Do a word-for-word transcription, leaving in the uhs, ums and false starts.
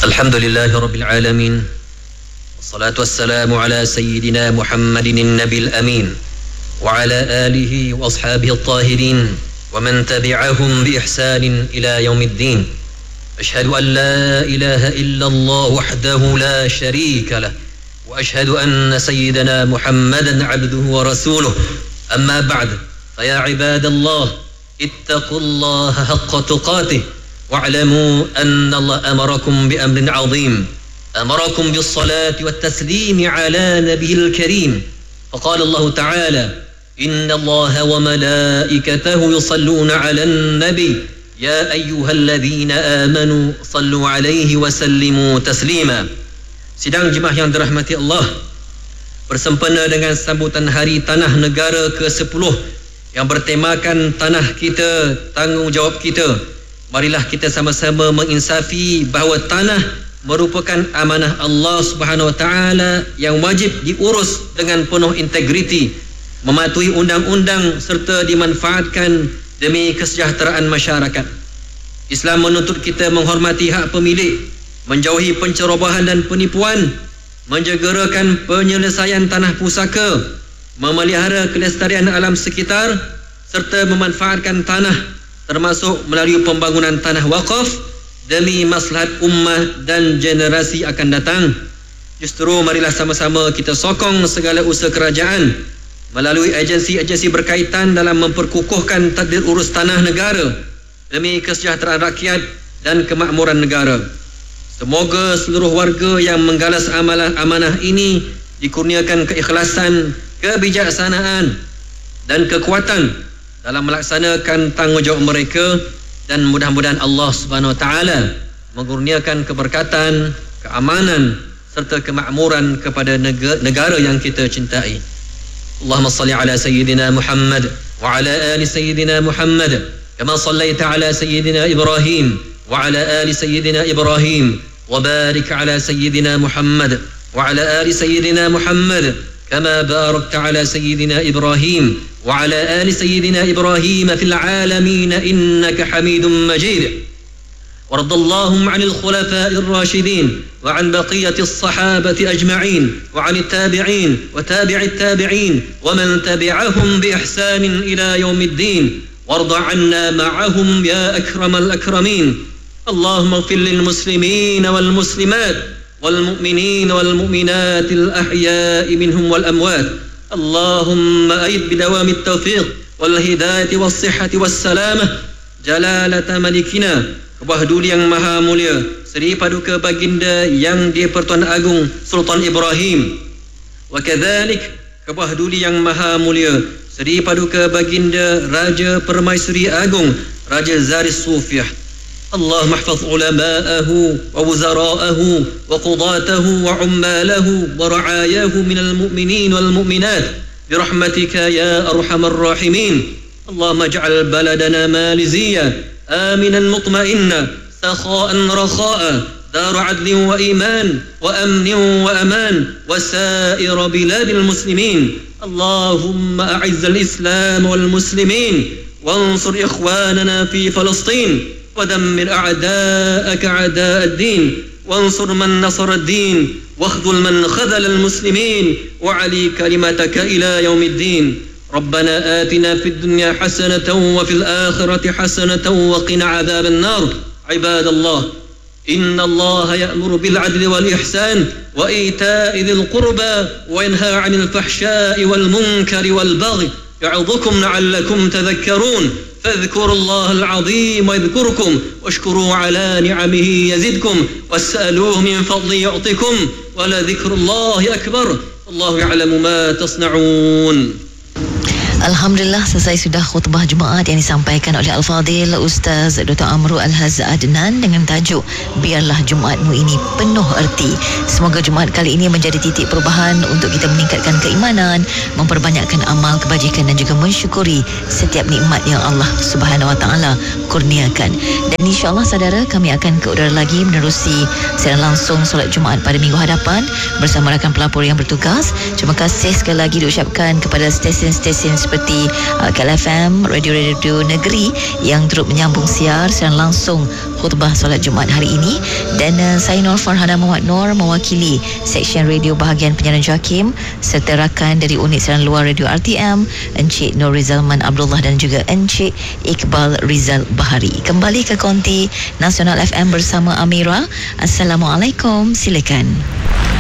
Alhamdulillahi Rabbil Alamin. Wassalatu wassalamu ala Sayyidina Muhammadin Nabil Amin wa ala alihi wa ashabihi at-tahirin wa man tabi'ahum bi ihsanin ila yaumiddin. Ashhadu an la ilaha illallah wahdahu la sharika lah wa ashhadu anna Sayyidina Muhammadan abduhu wa rasuluh. Amma ba'd, fa ya ibadallah ittaqullaha haqqa tuqatih واعلموا أن الله أمركم بأمر عظيم أمركم بالصلاة والتسليم على نبيه الكريم فقال الله تعالى إن الله وملائكته يصلون على النبي يا أيها الذين آمنوا صلوا عليه وسلموا تسليما. Sidang jemaah yang dirahmati Allah, bersempena dengan sambutan Hari Tanah Negara ke sepuluh yang bertemakan tanah kita, tanggungjawab kita, marilah kita sama-sama menginsafi bahawa tanah merupakan amanah Allah Subhanahu Wa Taala yang wajib diurus dengan penuh integriti, mematuhi undang-undang serta dimanfaatkan demi kesejahteraan masyarakat. Islam menuntut kita menghormati hak pemilik, menjauhi pencerobohan dan penipuan, menjegerakan penyelesaian tanah pusaka, memelihara kelestarian alam sekitar serta memanfaatkan tanah termasuk melalui pembangunan tanah wakaf demi maslahat ummah dan generasi akan datang. Justru marilah sama-sama kita sokong segala usaha kerajaan melalui agensi-agensi berkaitan dalam memperkukuhkan tadbir urus tanah negara demi kesejahteraan rakyat dan kemakmuran negara. Semoga seluruh warga yang menggalas amalan amanah ini dikurniakan keikhlasan, kebijaksanaan dan kekuatan dalam melaksanakan tanggungjawab mereka, dan mudah-mudahan Allah Subhanahu Wa Taala mengurniakan keberkatan, keamanan serta kemakmuran kepada negara yang kita cintai. Allahumma salli ala Sayyidina Muhammad wa ala ali Sayyidina Muhammad kama sallaita ala Sayyidina Ibrahim wa ala ali Sayyidina Ibrahim wa barik ala Sayyidina Muhammad wa ala ali Sayyidina Muhammad كما باركت على سيدنا إبراهيم وعلى آل سيدنا إبراهيم في العالمين إنك حميد مجيد. وارض اللهم عن الخلفاء الراشدين وعن بقية الصحابة أجمعين وعن التابعين وتابع التابعين ومن تبعهم بإحسان إلى يوم الدين، وارض عنا معهم يا أكرم الأكرمين. اللهم اغفر للمسلمين والمسلمات والمؤمنين والمؤمنات الأحياء منهم والأموات. اللهم أيد بدوام التوفيق والهداية والصحة والسلامة جلالة ملكنا Kebah Duli yang Maha Mulia Seri Paduka Baginda yang di-Pertuan Agung Sultan Ibrahim, wa kadzalik Kebah Duli yang Maha Mulia Seri Paduka Baginda Raja Permaisuri Agung Raja Zaris Sufiyah. اللهم احفظ علماءه ووزراءه وقضاته وعماله ورعاياه من المؤمنين والمؤمنات برحمتك يا أرحم الراحمين. اللهم اجعل بلدنا ماليزيا آمنا مطمئنا سخاء رخاء دار عدل وإيمان وأمن وأمان وسائر بلاد المسلمين. اللهم أعز الإسلام والمسلمين وانصر إخواننا في فلسطين ودمر أعداءك أعداء الدين وانصر من نصر الدين واخذل من خذل المسلمين وعلي كلمتك إلى يوم الدين. ربنا آتنا في الدنيا حسنة وفي الآخرة حسنة وقنا عذاب النار. عباد الله، إن الله يأمر بالعدل والإحسان وإيتاء ذي القربى وينهى عن الفحشاء والمنكر والبغي يعظكم لعلكم تذكرون. فاذكروا الله العظيم يذكركم واشكروا على نعمه يزدكم واسألوه من فضله يعطكم ولذكر الله أكبر والله يعلم ما تصنعون. Alhamdulillah, selesai sudah khutbah Jumaat yang disampaikan oleh Al-Fadhil Ustaz Doktor Amru Al-Haz Adnan dengan tajuk Biarlah Jumaatmu ini penuh erti. Semoga Jumaat kali ini menjadi titik perubahan untuk kita meningkatkan keimanan, memperbanyakkan amal kebajikan dan juga mensyukuri setiap nikmat yang Allah Subhanahu Wa Taala kurniakan. Dan insya-Allah saudara, kami akan ke udara lagi menerusi siaran langsung solat Jumaat pada minggu hadapan bersama rakan pelapor yang bertugas. Terima kasih sekali lagi diucapkan kepada stesen-stesen seperti uh, K L F M, radio-radio negeri yang turut menyambung siar secara langsung khutbah solat Jumaat hari ini. Dan uh, saya Nur Farhana Muhammad Nur mewakili Seksyen Radio bahagian penyiaran JAKIM serta rakan dari unit siaran luar Radio R T M, Encik Nur Rizalman Abdullah dan juga Encik Iqbal Rizal Bahari. Kembali ke Konti Nasional F M bersama Amira. Assalamualaikum, silakan.